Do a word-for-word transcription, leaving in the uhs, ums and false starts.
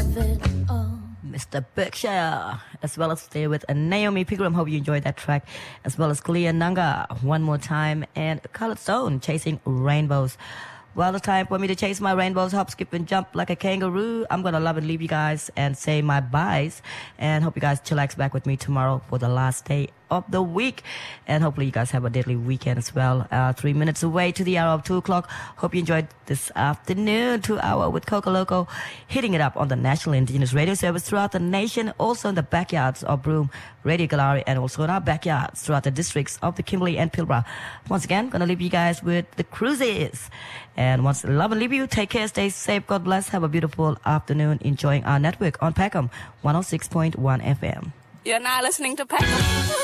have it all. Mister Berkshire, as well as stay with Naomi Pigram. Hope you enjoyed that track, as well as Clea Nanga, One More Time, and Colored Stone, Chasing Rainbows. Well, it's time for me to chase my rainbows, hop, skip, and jump like a kangaroo. I'm going to love and leave you guys and say my byes. And hope you guys chillax back with me tomorrow for the last day of the week. And hopefully you guys have a deadly weekend as well. Uh, three minutes away to the hour of two o'clock. Hope you enjoyed this afternoon, two hour with Coco Loco, hitting it up on the National Indigenous Radio Service throughout the nation, also in the backyards of Broome, Radio Galari, and also in our backyards throughout the districts of the Kimberley and Pilbara. Once again, going to leave you guys with the cruises. And once love and leave you, take care, stay safe, God bless, have a beautiful afternoon enjoying our network on Peckham one oh six point one F M. You're now listening to Peckham.